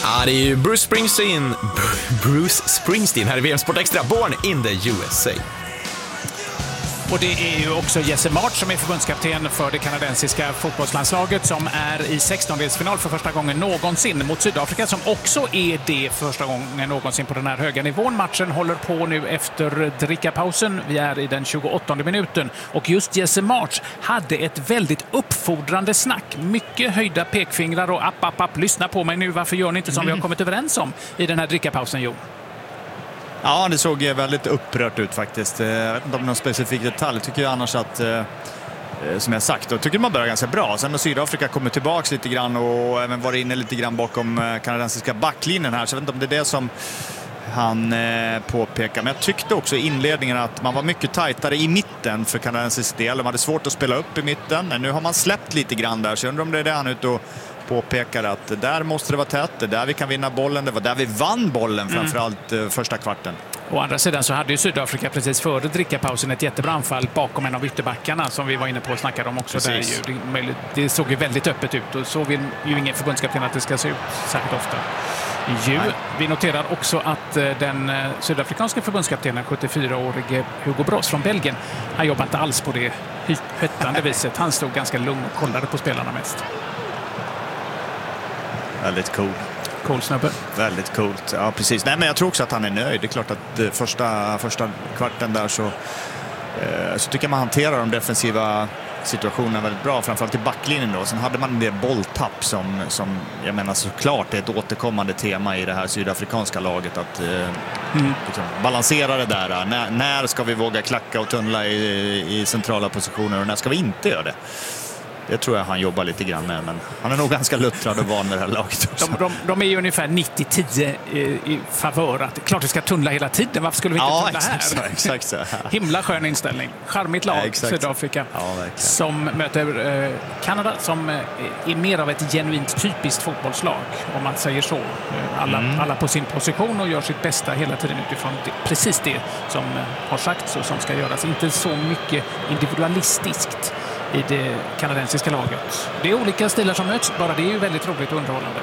Ja, det är ju Bruce Springsteen här i VM Sport Extra, Born in the USA. Och det är ju också Jesse March som är förbundskapten för det kanadensiska fotbollslandslaget som är i 16-delsfinal för första gången någonsin mot Sydafrika som också är det första gången någonsin på den här höga nivån. Matchen håller på nu efter drickapausen. Vi är i den 28:e minuten och just Jesse March hade ett väldigt uppfordrande snack. Mycket höjda pekfingrar och app, lyssna på mig nu. Varför gör ni inte som vi har kommit överens om i den här drickapausen, Jo? Ja, det såg väldigt upprört ut faktiskt. Jag vet inte om någon specifik detalj. Tycker jag annars att, som jag sagt, då tycker man börjar ganska bra. Sen när Sydafrika kommer tillbaka lite grann och även var inne lite grann bakom kanadensiska backlinjen här. Så jag vet inte om det är det som han påpekar. Men jag tyckte också i inledningen att man var mycket tajtare i mitten för kanadensisk del. De hade svårt att spela upp i mitten. Men nu har man släppt lite grann där. Så jag undrar om det är det han ute och påpekar att där måste det vara tätt, det där vi kan vinna bollen, det var där vi vann bollen framförallt första kvarten. Å andra sidan så hade ju Sydafrika precis före drickapausen ett jättebra anfall bakom en av ytterbackarna som vi var inne på och snackade om också. Där ju. Det såg ju väldigt öppet ut och så vill ju ingen förbundskapten att det ska se ut särskilt ofta. Vi noterar också att den sydafrikanska förbundskaptenen, 74-årige Hugo Bross från Belgien, han jobbar inte alls på det höttande viset. Han stod ganska lugn och kollade på spelarna mest. Väldigt cool. Cool snubbe. Väldigt coolt. Ja, precis. Nej, men jag tror också att han är nöjd. Det är klart att första kvarten där så tycker man hanterar de defensiva situationerna väldigt bra. Framförallt i backlinjen då. Sen hade man det bolltapp som jag menar såklart är ett återkommande tema i det här sydafrikanska laget. Att liksom balansera det där. När ska vi våga klacka och tunnla i centrala positioner och när ska vi inte göra det? Det tror jag han jobbar lite grann med, men han är nog ganska luttrad och van med det här laget också. De är ju ungefär 90-10 i favör. Att klart vi ska tunnla hela tiden. Varför skulle vi inte tunnla här? Exakt så. Himla skön inställning. Charmigt lag, Sydafrika, som möter Kanada som är mer av ett genuint typiskt fotbollslag, om man säger så. Alla på sin position och gör sitt bästa hela tiden utifrån precis det som har sagts och som ska göras. Inte så mycket individualistiskt i det kanadensiska laget. Det är olika stilar som möts, bara det är ju väldigt roligt och underhållande.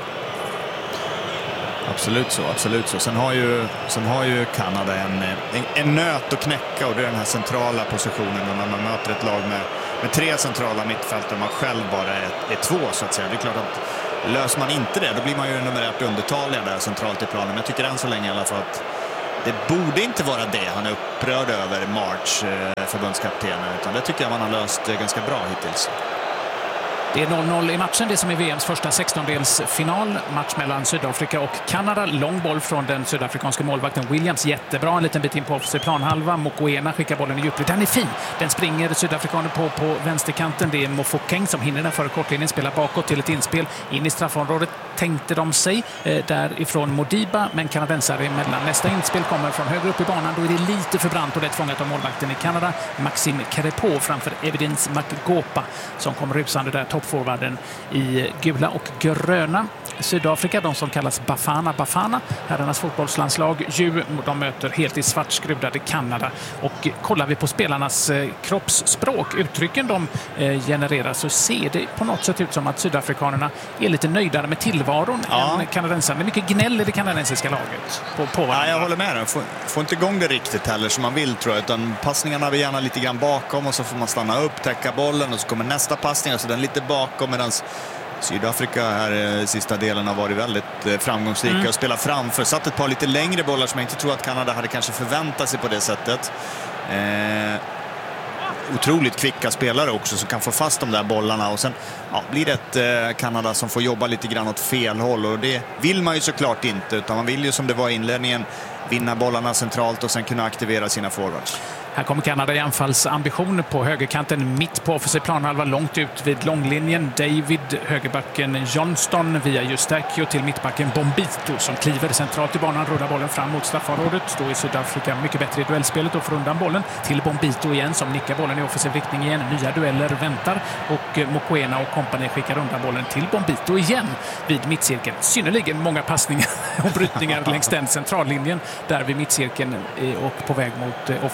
Absolut så. Sen har ju Kanada en nöt att knäcka och det är den här centrala positionen när man möter ett lag med tre centrala mittfältare och man själv bara är två så att säga. Det är klart att löser man inte det, då blir man ju numerärt undertaliga där centralt i planen. Men jag tycker än så länge i alla fall att det borde inte vara det han är upprörd över, March, förbundskaptenen, utan det tycker jag man har löst ganska bra hittills. Det är 0-0 i matchen, det som är VMs första 16-delsfinal. Match mellan Sydafrika och Kanada. Lång boll från den sydafrikanska målvakten Williams. Jättebra, en liten bit in på offensiv planhalva. Mokoena skickar bollen i djupled. Den är fin. Den springer sydafrikaner på vänsterkanten. Det är Mofokeng som hinner den före kortlinjen. Spelar bakåt till ett inspel. In i straffområdet tänkte de sig därifrån Modiba, men kanadensare emellan. Nästa inspel kommer från högre upp i banan. Då är det lite för brant och lätt fångat av målvakten i Kanada. Maxime Kerepo framför Evidence Magopa som kommer rusande där, toppforwarden i gula och gröna. Sydafrika, de som kallas Bafana, herrarnas fotbollslandslag, de möter helt i svartskrudade Kanada. Och kollar vi på spelarnas kroppsspråk, uttrycken de genererar, så ser det på något sätt ut som att sydafrikanerna är lite nöjdare med tillvaron än kanadensarna. Det är mycket gnäll i det kanadensiska laget på varandra. Jag håller med dig. Får inte igång det riktigt heller som man vill, tror jag, utan passningarna vill gärna lite grann bakom och så får man stanna upp, täcka bollen och så kommer nästa passning och så den lite bakom, medan Sydafrika här sista delen har varit väldigt framgångsrika och spelat framför. Satt ett par lite längre bollar som jag inte tror att Kanada hade kanske förväntat sig på det sättet. Otroligt kvicka spelare också som kan få fast de där bollarna och sen blir det ett Kanada som får jobba lite grann åt fel håll och det vill man ju såklart inte, utan man vill ju som det var i inledningen vinna bollarna centralt och sen kunna aktivera sina forwards. Här kommer Kanada i anfallsambitioner på högerkanten, mitt på offensiv planhalva, långt ut vid långlinjen. David, högerbacken Johnston via Justakio till mittbacken Bombito som kliver centralt i banan, rullar bollen fram mot straffområdet. Då är Sydafrika mycket bättre i duellspelet och får undan bollen till Bombito igen som nickar bollen i offensiv riktning igen. Nya dueller väntar och Mokoena och kompani skickar undan bollen till Bombito igen vid mittcirkeln. Synnerligen många passningar och brytningar längs den centrallinjen där vid mittcirkeln och på väg mot offensiv straffområde.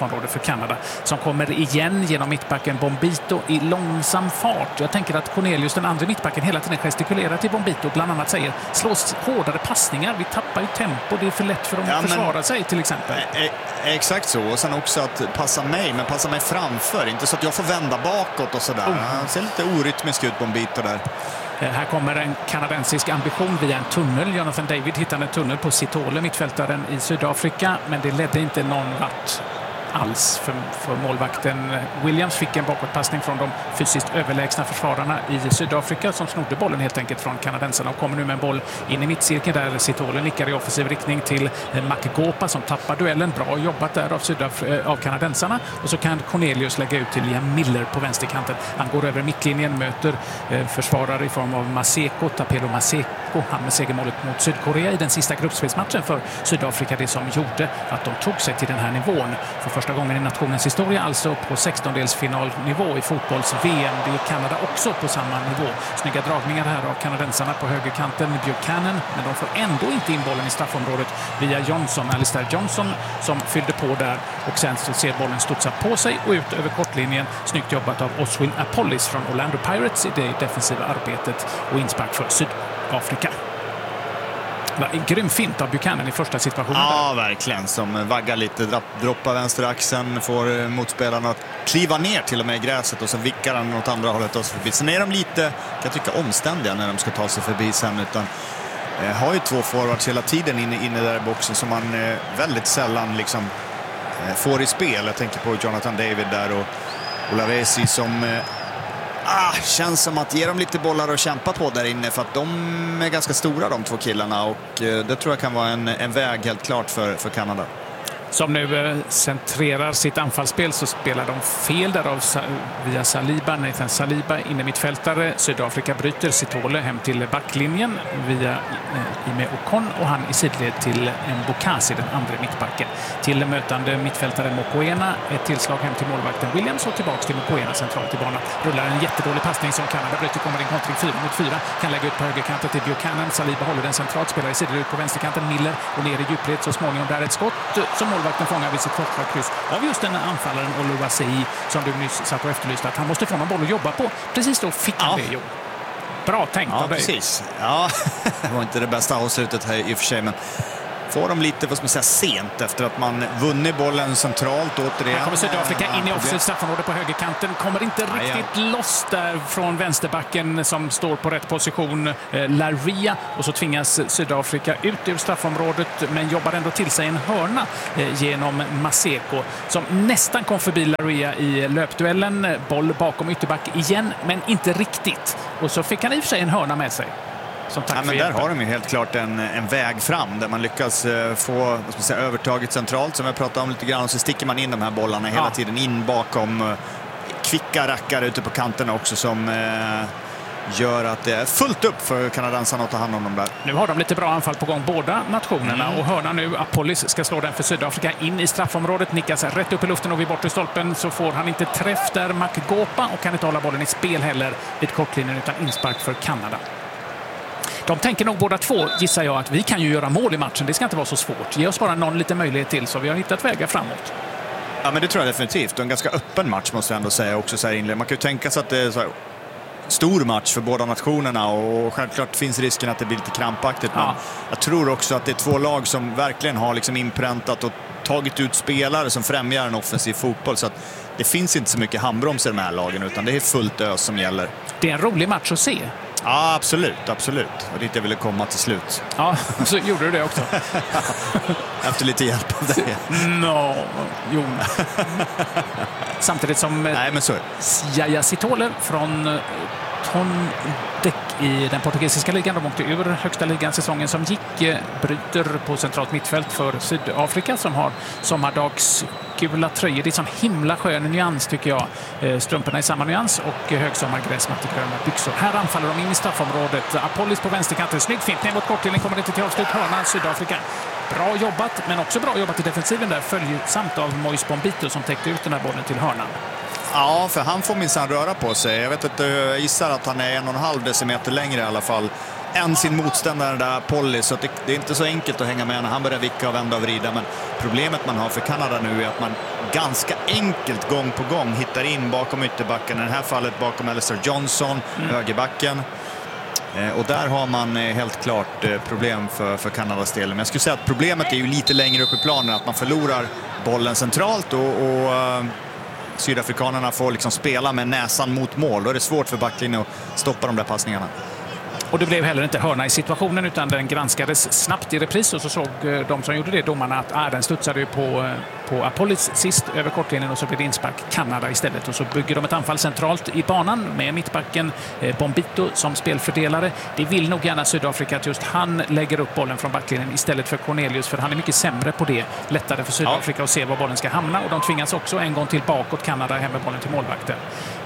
straffområdet för Kanada, som kommer igen genom mittbacken Bombito i långsam fart. Jag tänker att Cornelius, den andra mittbacken, hela tiden gestikulerar till Bombito, bland annat säger slås hårdare passningar, vi tappar ju tempo, det är för lätt för dem att försvara sig till exempel. Exakt så, och sen också att passa mig framför, inte så att jag får vända bakåt och sådär. Han ser lite orytmisk ut Bombito där. Här kommer en kanadensisk ambition via en tunnel. Jonathan David hittade en tunnel på Sitole, mittfältaren i Sydafrika, men det ledde inte någon vart alls för målvakten. Williams fick en bakåtpassning från de fysiskt överlägsna försvararna i Sydafrika som snodde bollen helt enkelt från kanadensarna och kommer nu med en boll in i mittcirkeln där Sitole nickar i offensiv riktning till Makgopa som tappar duellen. Bra jobbat där av kanadensarna, och så kan Cornelius lägga ut till Liam Miller på vänsterkanten. Han går över mittlinjen, möter försvarare i form av Maseko, Tapelo Maseko, han med segermålet mot Sydkorea i den sista gruppspelsmatchen för Sydafrika, det som gjorde att de tog sig till den här nivån. För första gången i nationens historia, alltså på 16-delsfinalnivå i fotbolls-VM. Det är Kanada också på samma nivå. Snygga dragningar här av kanadensarna på högerkanten med Buchanan, men de får ändå inte in bollen i straffområdet via Johnson, Alistair Johnson, som fyllde på där, och sen så ser bollen studsa på sig och ut över kortlinjen. Snyggt jobbat av Oswin Apollis från Orlando Pirates i det defensiva arbetet och inspark för Sydafrika. En grym fint av Buchanan i första situationen. Ja, verkligen. Som vaggar lite, droppar vänsteraxeln, får motspelarna att kliva ner till och med i gräset, och så vickar han åt andra hållet och förbi. Sen är de lite, kan jag tycka, omständiga när de ska ta sig förbi sen, utan har ju två forwards hela tiden inne där i boxen som man väldigt sällan liksom får i spel. Jag tänker på Jonathan David där och Olavesi som känns som att ge dem lite bollar och kämpa på där inne, för att de är ganska stora, de två killarna, och det tror jag kan vara en väg helt klart för Kanada. Som nu centrerar sitt anfallsspel, så spelar de fel där via Saliba, Nathan Saliba, inne mittfältare. Sydafrika bryter Sitole hem till backlinjen via Ime Okon, och han i sidled till Mbokasi, den andra mittbacken. Till mötande mittfältare Mokoena, ett tillslag hem till målvakten Williams och tillbaks till Mokoena centralt i banan. Rullar en jättedålig passning som Kanada bryter, kommer in kontring 4 mot 4. Kan lägga ut på högerkanten till Buchanan. Saliba håller den centralt, spelar i sidled ut på vänsterkanten. Miller och ner i djupled, så småningom där ett skott som målvakten fångar vid sitt första kryss av just den anfallaren Oluwaseyi som du nyss satt och efterlyste, att han måste få någon boll att jobba på. Precis då fick han det, jo. Bra tänkt av dig. Precis. Ja, det var inte det bästa avslutet här i och för sig, men får de lite, vad ska man säga, sent efter att man vunnit bollen centralt återigen. Här kommer Sydafrika in i offensivt straffområde på högerkanten. Kommer inte riktigt loss där från vänsterbacken som står på rätt position, Laria. Och så tvingas Sydafrika ut ur straffområdet, men jobbar ändå till sig en hörna genom Maseko som nästan kom förbi Laria i löpduellen. Boll bakom ytterback igen, men inte riktigt. Och så fick han i och för sig en hörna med sig. Men där har de ju helt klart en väg fram där man lyckas få övertaget centralt, som jag pratade om lite grann, och så sticker man in de här bollarna hela tiden in bakom kvicka rackare ute på kanterna också, som gör att det är fullt upp för kanadensarna att ta hand om dem där. Nu har de lite bra anfall på gång, båda nationerna, och hörna nu. Apollis ska slå den för Sydafrika in i straffområdet, nickas rätt upp i luften och vid bortre stolpen så får han inte träff där, Makgopa, och kan inte hålla bollen i spel heller vid kortlinjen, utan inspark för Kanada. De tänker nog båda två, gissar jag, att vi kan ju göra mål i matchen. Det ska inte vara så svårt. Ge oss bara någon liten möjlighet till, så vi har hittat vägar framåt. Ja, men det tror jag definitivt. Och en ganska öppen match måste jag ändå säga också så här inled. Man kan ju tänka sig att det är så här stor match för båda nationerna, och självklart finns risken att det blir lite krampaktigt. Men jag tror också att det är två lag som verkligen har liksom inpräntat och tagit ut spelare som främjar en offensiv fotboll, så att det finns inte så mycket handbroms i de här lagen, utan det är fullt ös som gäller. Det är en rolig match att se. Ja, absolut, absolut. Och dit jag ville komma till slut. Ja, så gjorde du det också. Efter lite hjälp av dig. Jo. Samtidigt som Yaya Sitole från Tondek i den portugisiska ligan. De åkte ur högsta ligan säsongen som gick, bryter på centralt mittfält för Sydafrika som har sommardagsgula tröjor. Det är som himla skön nyans tycker jag. Strumporna i samma nyans och högsommargräsmatt i gröna byxor. Här anfaller de in i straffområdet. Apollis på vänsterkanten. Snygg fint ner mot kortlinjen, kommer inte till avslut. Hörna Sydafrika. Bra jobbat, men också bra jobbat i defensiven där. Följsamt av Moise Bombito som täckte ut den här bollen till hörnan. Ja, för han får minsann röra på sig. Jag vet att jag gissar att han är 1,5 decimeter längre i alla fall än sin motståndare där, Polly, så att det är inte så enkelt att hänga med när han börjar vicka och vända och vrida. Men problemet man har för Kanada nu är att man ganska enkelt gång på gång hittar in bakom ytterbacken. I det här fallet bakom Alistair Johnson, högerbacken. Och där har man helt klart problem för Kanadas del. Men jag skulle säga att problemet är ju lite längre upp i planen, att man förlorar bollen centralt och sydafrikanerna får liksom spela med näsan mot mål. Då är det svårt för backlinjen att stoppa de där passningarna. Och det blev heller inte hörna i situationen, utan den granskades snabbt i repris, och så såg de som gjorde det, domarna, att den studsade ju på Apollis sist över kortlinjen, och så blev det inspark Kanada istället. Och så bygger de ett anfall centralt i banan med mittbacken Bombito som spelfördelare. Det vill nog gärna Sydafrika att just han lägger upp bollen från backlinjen istället för Cornelius, för han är mycket sämre på det. Lättare för Sydafrika att se var bollen ska hamna, och de tvingas också en gång till bakåt, Kanada, hem med bollen till målvakten,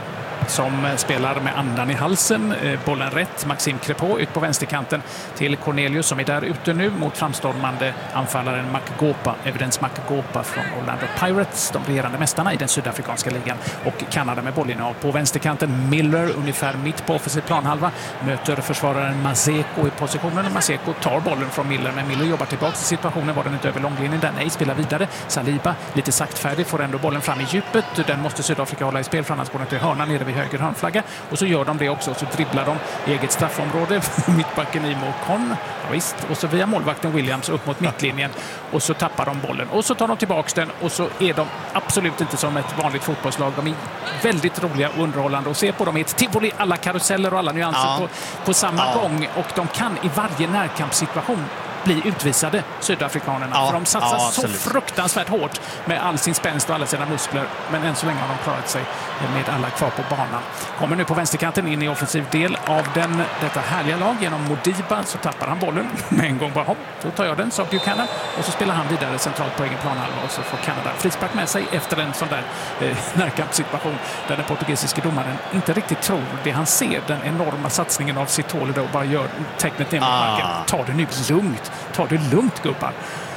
som spelar med andan i halsen. Bollen rätt. Maxime Crépeau ut på vänsterkanten till Cornelius, som är där ute nu mot framstormande anfallaren Evidence Makgopa från Orlando Pirates, de regerande mästarna i den sydafrikanska ligan. Och Kanada med bollen på vänsterkanten. Miller ungefär mitt på offensiv planhalva möter försvararen Maseko i positionen. Maseko tar bollen från Miller, men Miller jobbar tillbaka till situationen. Var den inte över långlinjen där? Nej, spelar vidare. Saliba lite saktfärdig, får ändå bollen fram i djupet. Den måste Sydafrika hålla i spel, för annars går den till hörnan nere vid höger hörnflagga, och så gör de det också, och så dribblar de eget straffområde, mittbacken Imo Kon, och så via målvakten Williams upp mot mittlinjen, och så tappar de bollen, och så tar de tillbaka den, och så är de absolut inte som ett vanligt fotbollslag. De är väldigt roliga och underhållande, och se på dem i ett tivoli, alla karuseller och alla nyanser på samma gång, och de kan i varje närkampssituation bli utvisade, sydafrikanerna. För de satsar så fruktansvärt hårt med all sin spänst och alla sina muskler. Men än så länge har de klarat sig med alla kvar på banan. Kommer nu på vänsterkanten in i offensiv del av detta härliga lag. Genom Modiba så tappar han bollen med en gång. Bara, då tar jag den, sa Buchanan. Och så spelar han vidare centralt på egen planhalva. Och så får Kanada frispark med sig efter en sån där närkampssituation där den portugisiska domaren inte riktigt tror det han ser. Den enorma satsningen av Sitole då, bara gör tecknet ner mot marken. Ta det nu lugnt. Ta det lugnt, gubbar.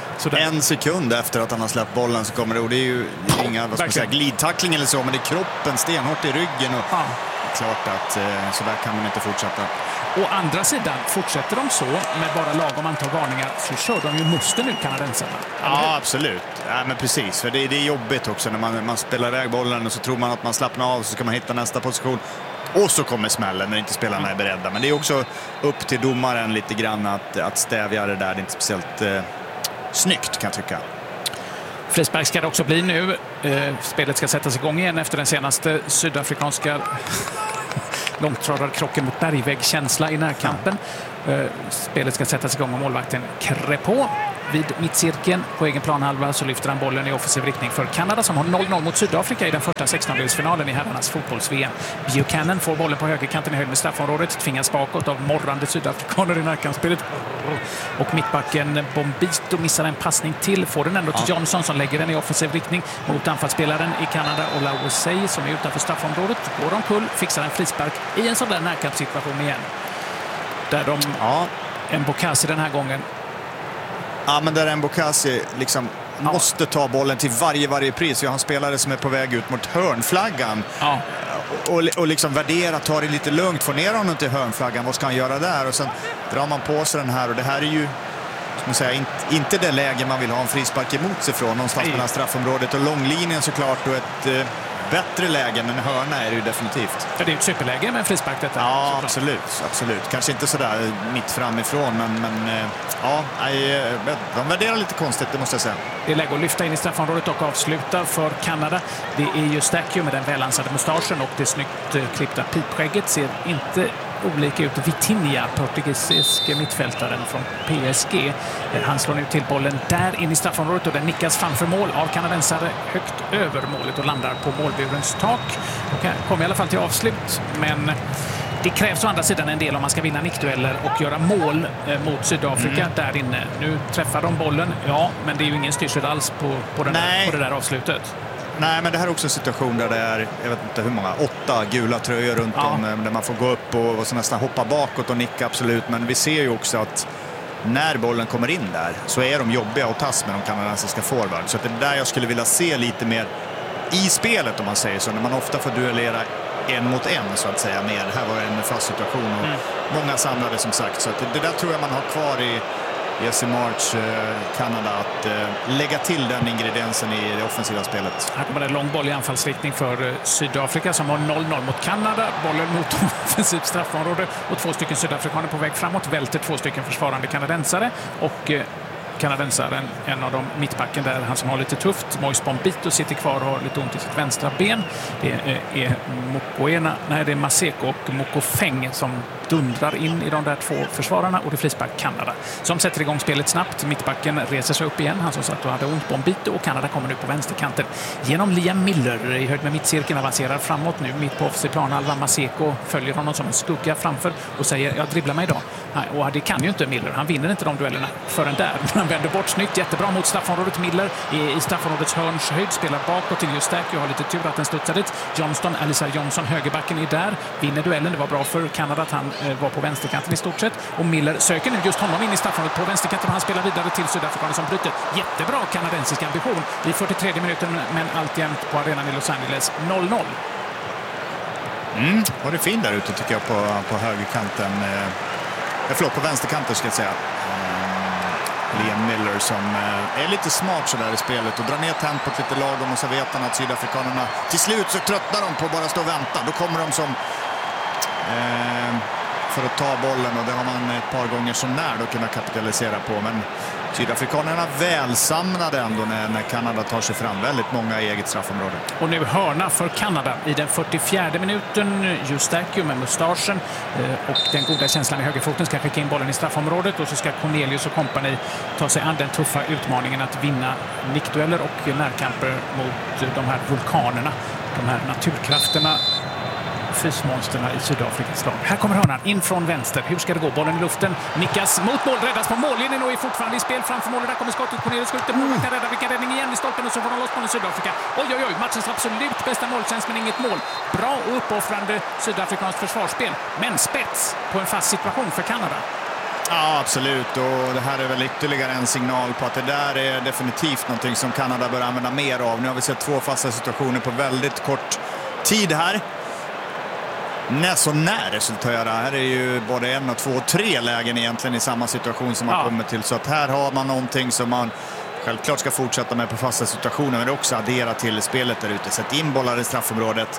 En sekund efter att han har släppt bollen så kommer det, och det är ju inga glidtackling eller så, men det är kroppen stenhårt i ryggen, och klart att så där kan de inte fortsätta. Å andra sidan, fortsätter de så med bara lagom antal varningar, så kör de ju musten nu, kanadensarna. Ja, absolut. Ja, men precis, för det är jobbigt också när man spelar iväg bollen och så tror man att man slappnar av, så ska man hitta nästa position. Och så kommer smällen när inte spelarna är beredda. Men det är också upp till domaren lite grann att stävja det där. Det är inte speciellt snyggt, kan jag tycka. Frispark ska det också bli nu. Spelet ska sättas igång igen efter den senaste sydafrikanska långtradarkrocken mot bergvägkänsla i närkampen. Spelet ska sättas igång av målvakten Crépeau. Vid mittcirkeln på egen planhalva så lyfter han bollen i offensiv riktning för Kanada, som har 0-0 mot Sydafrika i den första 16-delsfinalen i herrarnas fotbolls-VM. Buchanan får bollen på högerkanten i höjd med straffområdet, tvingas bakåt av morrande sydafrikaner i närkampsspelet. Och mittbacken Bombito missar en passning till, får den ändå till Johnson som lägger den i offensiv riktning mot anfallsspelaren i Kanada, Olawosei, som är utanför straffområdet. Går omkull, fixar en frispark i en sån där närkampssituation igen. Där en Bokasi den här gången. Ja, men där en Bokasi liksom måste ta bollen till varje pris. Vi har en spelare som är på väg ut mot hörnflaggan. Och liksom värdera, ta det lite lugnt, få ner honom till hörnflaggan. Vad ska han göra där? Och sen drar man på sig den här, och det här är ju inte det läge man vill ha en frispark emot sig från, någonstans mellan straffområdet och långlinjen såklart, och ett bättre läge, men hörna är det ju definitivt. För det är ett superläge med en frispark detta. Ja, absolut. Kanske inte sådär mitt framifrån, men de värderar lite konstigt, det måste jag säga. Det är läge att lyfta in i straffområdet och avsluta för Kanada. Det är ju Stacchio med den välansade mustaschen och det snyggt klippta pipskägget. Ser inte olika ut. Vitinha, portugisisk mittfältaren från PSG. Han slår nu till bollen där in i straffområdet, och den nickas framför mål av kanadensare högt över målet och landar på målburens tak. Och kommer i alla fall till avslut, men det krävs å andra sidan en del om man ska vinna nickdueller och göra mål mot Sydafrika där inne. Nu träffar de bollen, men det är ju ingen styrsel alls på det där avslutet. Nej, men det här är också en situation där det är, jag vet inte hur många, 8 gula tröjor runt om, där man får gå upp och så nästan hoppa bakåt och nicka, absolut. Men vi ser ju också att när bollen kommer in där så är de jobbiga att tas med de kanadensiska forwards. Så det är där jag skulle vilja se lite mer i spelet, om man säger så. När man ofta får duellera en mot en så att säga mer. Här var det en fast situation och många samlade som sagt. Så att det där tror jag man har kvar i Jesse March, Kanada, att lägga till den ingrediensen i det offensiva spelet. Här kommer en lång boll i anfallsriktning för Sydafrika som har 0-0 mot Kanada. Bollen mot offensivt straffområde och 2 stycken sydafrikaner på väg framåt. Välter 2 stycken försvarande kanadensare och kanadensaren, en av dem mittbacken där, han som har lite tufft, Moise Bombito, sitter kvar och har lite ont i sitt vänstra ben. Det är det är Maseko och Mokofeng som dundrar in i de där 2 försvararna och det är frispark Kanada som sätter igång spelet snabbt. Mittbacken reser sig upp igen, han som satt och hade ont Bombito, och Kanada kommer nu på vänsterkanten genom Liam Miller i höjd med mittcirkeln, avancerar framåt nu mitt på offensiv planhalva. Maseko följer honom som en skugga framför och säger jag dribblar mig idag. Och det kan ju inte Miller, han vinner inte de duellerna förrän där. Han vänder bort snyggt, jättebra mot straffområdet. Miller i straffområdets hörnshöjd, spelar bakåt till just Stack. Jag har lite tur att den studsar dit. Johnston, Alisar Johnson, högerbacken är där, vinner duellen. Det var bra för Kanada att han var på vänsterkanten i stort sett. Och Miller söker nu just honom in i straffområdet på vänsterkanten och han spelar vidare till sydafrikaner som bryter. Jättebra kanadensisk ambition i 43 minuten, men alltjämt på arenan i Los Angeles 0-0. Och det är fint där ute tycker jag på högerkanten. Förlåt, på vänsterkanten ska jag säga. Liam Miller som är lite smart så där i spelet och drar ner tempot lite lagom, och så vet han att sydafrikanerna till slut så tröttnar de på att bara stå och vänta. Då kommer de som för att ta bollen, och det har man ett par gånger så när då kunna kapitalisera på. Men sydafrikanerna välsamnade ändå när Kanada tar sig fram. Väldigt många i eget straffområde. Och nu hörna för Kanada i den 44 minuten. Justakio med mustaschen och den goda känslan i högerfoten ska skicka in bollen i straffområdet, och så ska Cornelius och kompani ta sig an den tuffa utmaningen att vinna nickdueller och närkamper mot de här vulkanerna, de här naturkrafterna, fysmonsterna i Sydafrikas lag. Här kommer hörnan in från vänster. Hur ska det gå? Bollen i luften. Nickas mot mål. Räddas på mållinjen och är fortfarande i spel framför målet. Där kommer skottet. Cornelius skjuter. Målvakten räddar. Vilken räddning igen i stolpen, och så får de loss bollen i Sydafrika. Oj, oj, oj. Matchens absolut bästa måltjänst, men inget mål. Bra och uppoffrande sydafrikanskt försvarsspel. Men spets på en fast situation för Kanada. Ja, absolut. Och det här är väl ytterligare en signal på att det där är definitivt någonting som Kanada bör använda mer av. Nu har vi sett 2 fasta situationer på väldigt kort tid här. När resulterar här är ju både 1, 2 och 3 lägen egentligen i samma situation som man kommer till. Så att här har man någonting som man självklart ska fortsätta med på fasta situationer, men också addera till spelet där ute. Sätt in bollar i straffområdet,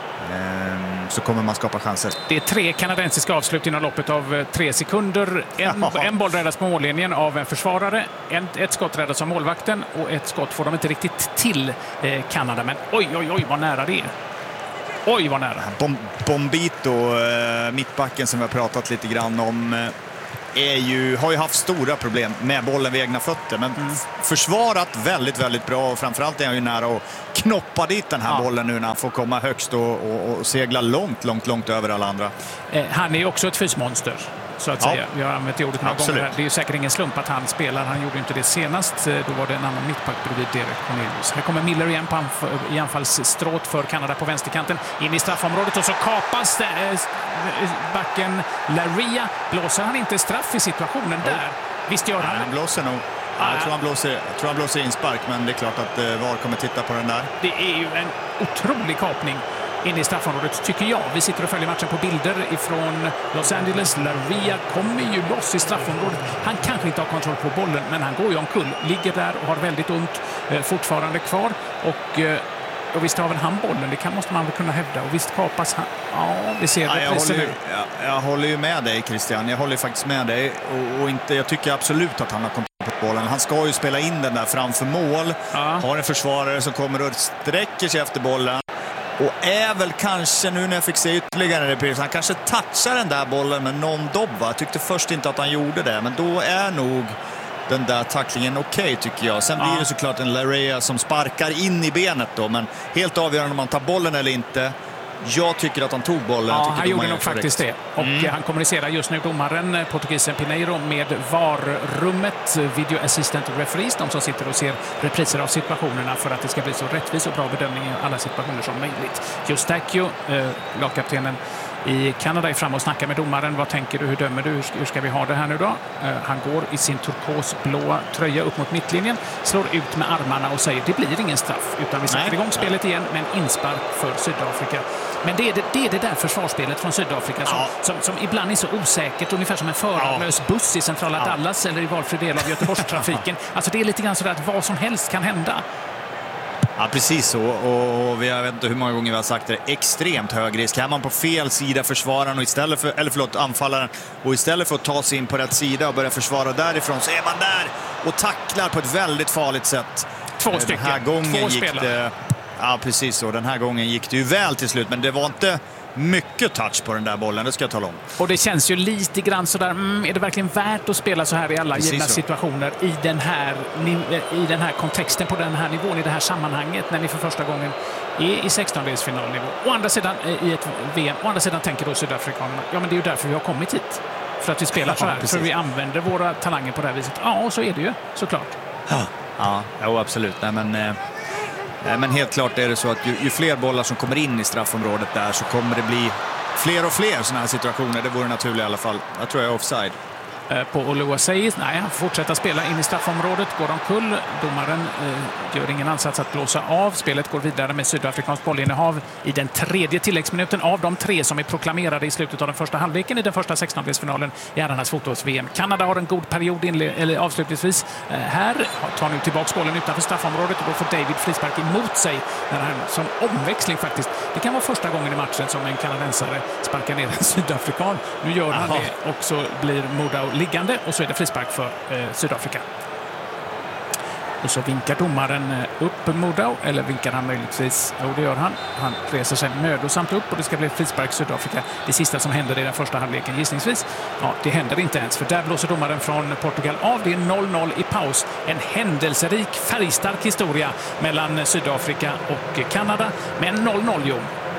så kommer man skapa chanser. Det är 3 kanadensiska avslut inom loppet av 3 sekunder. En boll räddas på mållinjen av en försvarare. Ett skott räddas av målvakten, och ett skott får de inte riktigt till Kanada. Men oj, oj, oj vad nära det är. Oj, vad nära. Bombito, mittbacken som vi har pratat lite grann om, har ju haft stora problem med bollen vid egna fötter, men försvarat väldigt, väldigt bra, och framförallt är han ju nära att knoppa dit den här bollen nu när han får komma högst och segla långt över alla andra. Han är ju också ett fysmonster, så att säga. Vi har använt ordet några gånger här. Det är ju säkert ingen slump att han spelar. Han gjorde inte det senast. Då var det en annan mittback bredvid Derek Cornelius. Här kommer Miller igen i anfallsstråt för Kanada på vänsterkanten. In i straffområdet, och så kapas backen Laria. Blåser han inte straff i situationen där? Visst gör han. Han blåser nog. Jag tror han blåser inspark, men det är klart att VAR kommer titta på den där. Det är ju en otrolig kapning in i straffområdet, tycker jag. Vi sitter och följer matchen på bilder ifrån Los Angeles. Laria kommer ju loss i straffområdet. Han kanske inte har kontroll på bollen, men han går ju omkull. Ligger där och har väldigt ont fortfarande kvar. Och visst har väl han bollen, det måste man väl kunna hävda. Och visst kapas han. Ja, det ser det. Jag håller ju med dig, Christian. Jag håller faktiskt med dig. Jag tycker absolut att han har kontroll på bollen. Han ska ju spela in den där framför mål. Har en försvarare som kommer och sträcker sig efter bollen. Och är väl kanske, nu när jag fick se ytterligare repris, han kanske touchar den där bollen med någon dobb. Jag tyckte först inte att han gjorde det, men då är nog den där tacklingen okej, tycker jag. Sen blir det såklart en Laria som sparkar in i benet då, men helt avgörande om man tar bollen eller inte. Jag tycker att han tog bollen. Ja, han gjorde nog faktiskt det. Och han kommunicerar just nu, domaren, portugisen Pineiro, med VAR-rummet, Video Assistant Referees, de som sitter och ser repriser av situationerna för att det ska bli så rättvis och bra bedömning i alla situationer som möjligt. Justakio, lagkaptenen i Kanada är framme och snackar med domaren. Vad tänker du? Hur dömer du? Hur ska vi ha det här nu då? Han går i sin turkosblå tröja upp mot mittlinjen, slår ut med armarna och säger det blir ingen straff, utan vi sätter igång spelet igen med en inspark för Sydafrika. Men det är det där försvarsspelet från Sydafrika som ibland är så osäkert, ungefär som en förarlös buss i centrala Dallas eller i valfri del av Göteborgstrafiken. Alltså det är lite grann så att vad som helst kan hända. Ja, precis så. Och jag vet inte hur många gånger vi har sagt det. Extremt hög risk. Är man på fel sida försvararen och anfallaren, och istället för att ta sig in på rätt sida och börja försvara därifrån, så är man där och tacklar på ett väldigt farligt sätt. Två stycken. Den här gången Två gick spelare. det... Ja, precis så. Den här gången gick det ju väl till slut, men det var inte mycket touch på den där bollen, det ska jag tala om. Och det känns ju lite grann sådär, är det verkligen värt att spela så här i alla givna situationer i den här kontexten, på den här nivån, i det här sammanhanget, när ni för första gången är i 16-delsfinalnivå. Å andra sidan i ett VM, å andra sidan tänker då sydafrikanerna, ja men det är ju därför vi har kommit hit. För att vi spelar så här, för vi använder våra talanger på det här viset. Ja, så är det ju, såklart. Ja, absolut. Nej, men helt klart är det så att ju fler bollar som kommer in i straffområdet där, så kommer det bli fler och fler sådana här situationer. Det vore naturligt i alla fall. Jag tror jag är offside. På Oluwaseyi. Nej, han fortsätter spela in i straffområdet. Går omkull. Domaren gör ingen ansats att blåsa av. Spelet går vidare med sydafrikansk bollinnehav i den tredje tilläggsminuten av de 3 som är proklamerade i slutet av den första halvleken i den första 16-delsfinalen i herrarnas fotbolls-VM. Kanada har en god period avslutningsvis. Här tar nu tillbaka bollen utanför straffområdet och då får David frispark emot sig när han som omväxling faktiskt. Det kan vara första gången i matchen som en kanadensare sparkar ner en sydafrikan. Nu gör han det och så blir Modau liggande och så är det frispark för Sydafrika. Och så vinkar domaren upp Modau, eller vinkar han möjligtvis? Jo, det gör han. Han reser sig mödosamt upp och det ska bli frispark Sydafrika. Det sista som händer i den första halvleken gissningsvis. Ja, det händer inte ens, för där blåser domaren från Portugal av. Det är 0-0 i paus. En händelserik, färgstark historia mellan Sydafrika och Kanada. Men 0-0, Jon.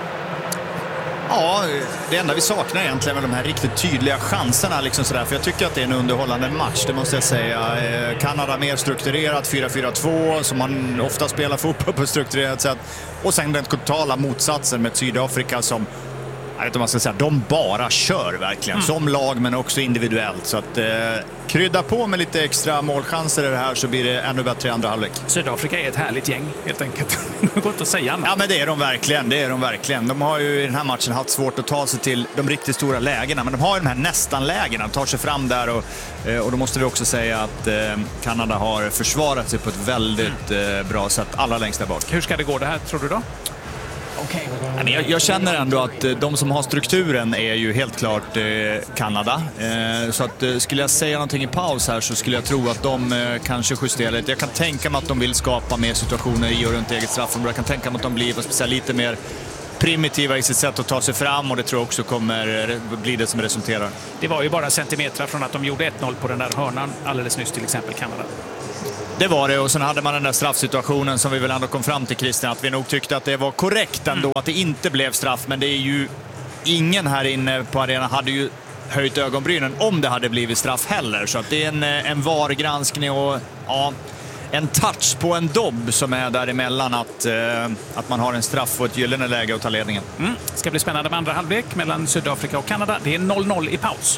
Ja, det enda vi saknar egentligen är de här riktigt tydliga chanserna. Liksom sådär. För jag tycker att det är en underhållande match, det måste jag säga. Kanada mer strukturerat, 4-4-2, som man ofta spelar fotboll på strukturerat sätt. Och sen den totala motsatsen med Sydafrika som, jag vet inte om man ska säga, de bara kör verkligen. Som lag men också individuellt. Så att krydda på med lite extra målchanser i det här, så blir det ännu bättre i andra halvlek. Sydafrika är ett härligt gäng, helt enkelt. Det går inte att säga annat. Ja, men det är de verkligen. De har ju i den här matchen haft svårt att ta sig till de riktigt stora lägena, men de har ju de här nästan-lägena. De tar sig fram där och då måste vi också säga att Kanada har försvarat sig på ett väldigt bra sätt allra längst där bak. Hur ska det gå det här, tror du då? Jag känner ändå att de som har strukturen är ju helt klart Kanada. Så att skulle jag säga någonting i paus här, så skulle jag tro att de kanske justerar lite. Jag kan tänka mig att de vill skapa mer situationer i och runt eget straffområde. Jag kan tänka mig att de blir lite mer primitiva i sitt sätt att ta sig fram, och det tror jag också kommer bli det som resulterar. Det var ju bara centimeter från att de gjorde 1-0 på den där hörnan alldeles nyss, till exempel Kanada. Det var det, och sen hade man den där straffsituationen som vi väl ändå kom fram till, Christian, att vi nog tyckte att det var korrekt ändå att det inte blev straff, men det är ju ingen här inne på arenan hade ju höjt ögonbrynen om det hade blivit straff heller, så att det är en VAR-granskning och en touch på en dobb som är däremellan att man har en straff och ett gyllene läge att ta ledningen. Det ska bli spännande med andra halvlek mellan Sydafrika och Kanada. Det är 0-0 i paus.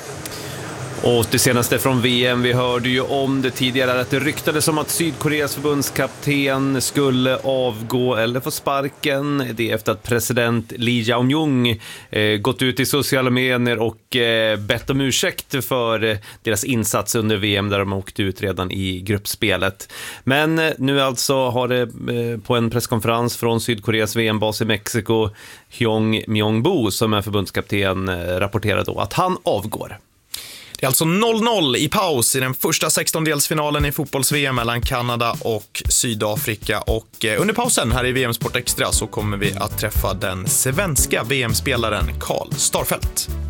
Och det senaste från VM, vi hörde ju om det tidigare, att det ryktades om att Sydkoreas förbundskapten skulle avgå eller få sparken. Det är efter att president Lee Jae-myung gått ut i sociala medier och bett om ursäkt för deras insats under VM, där de åkte ut redan i gruppspelet. Men nu alltså har det på en presskonferens från Sydkoreas VM-bas i Mexiko, Hyung Myung-bo, som är förbundskapten, rapporterar då att han avgår. Det är alltså 0-0 i paus i den första 16-delsfinalen i fotbolls-VM mellan Kanada och Sydafrika. Och under pausen här i VM Sport Extra så kommer vi att träffa den svenska VM-spelaren Carl Starfelt.